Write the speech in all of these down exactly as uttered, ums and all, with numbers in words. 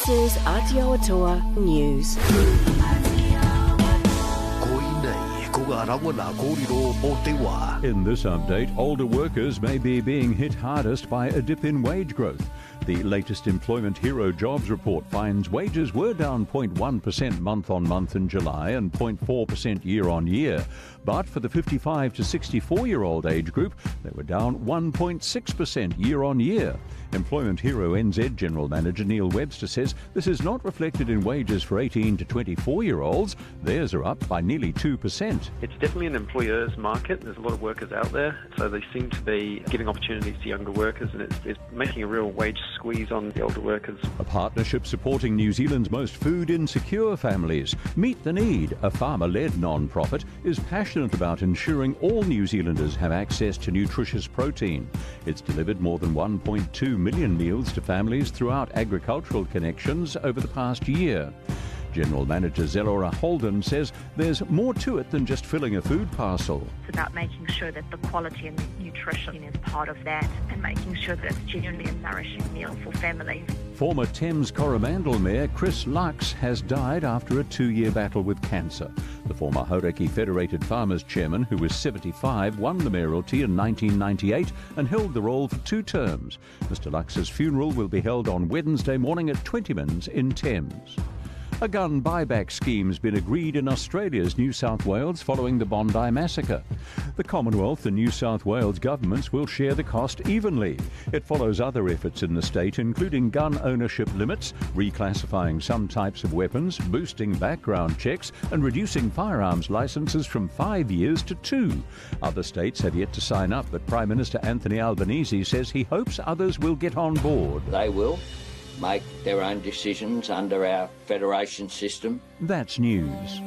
This is Aotearoa News. In this update, older workers may be being hit hardest by a dip in wage growth. The latest Employment Hero jobs report finds wages were down zero point one percent month on month in July and zero point four percent year on year. But for the fifty-five to sixty-four-year-old age group, they were down one point six percent year on year. Employment Hero N Z General Manager Neil Webster says this is not reflected in wages for eighteen to twenty-four-year-olds. Theirs are up by nearly two percent. It's definitely an employer's market. There's a lot of workers out there, so they seem to be giving opportunities to younger workers, and it's, it's making a real wage squeeze on the older workers. A partnership supporting New Zealand's most food-insecure families. Meet the Need, a farmer-led non-profit, is passionate about ensuring all New Zealanders have access to nutritious protein. It's delivered more than one point two million meals to families throughout agricultural connections over the past year. General Manager Zelora Holden says there's more to it than just filling a food parcel. It's about making sure that the quality and nutrition is part of that, and making sure that it's genuinely a nourishing meal for families. Former Thames Coromandel Mayor Chris Lux has died after a two-year battle with cancer. The former Hauraki Federated Farmers Chairman, who was seventy-five, won the mayoralty in nineteen ninety-eight and held the role for two terms. Mister Lux's funeral will be held on Wednesday morning at Twentyman's in Thames. A gun buyback scheme's been agreed in Australia's New South Wales following the Bondi massacre. The Commonwealth and New South Wales governments will share the cost evenly. It follows other efforts in the state, including gun ownership limits, reclassifying some types of weapons, boosting background checks, and reducing firearms licences from five years to two. Other states have yet to sign up, but Prime Minister Anthony Albanese says he hopes others will get on board. They will make their own decisions under our federation system. That's news.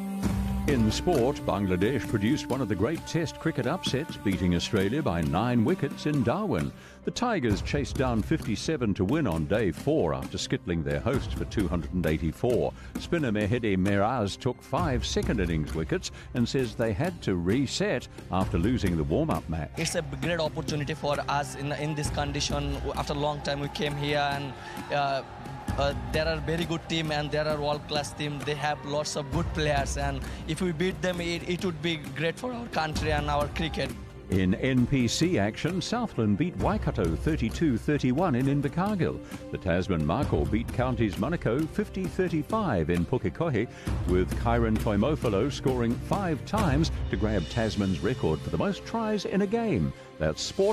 In sport, Bangladesh produced one of the great Test cricket upsets, beating Australia by nine wickets in Darwin. The Tigers chased down fifty-seven to win on day four after skittling their hosts for two hundred eighty-four. Spinner Mehedi Miraz took five second innings wickets and says they had to reset after losing the warm-up match. It's a great opportunity for us in, in this condition. After a long time we came here, and uh, Uh, there are very good team and there are world-class team. They have lots of good players, and if we beat them, it, it would be great for our country and our cricket. In N P C action, Southland beat Waikato thirty-two thirty-one in Invercargill. The Tasman Markhor beat Counties Monaco fifty thirty-five in Pukekohe, with Kyron Toimofalo scoring five times to grab Tasman's record for the most tries in a game. That's sport.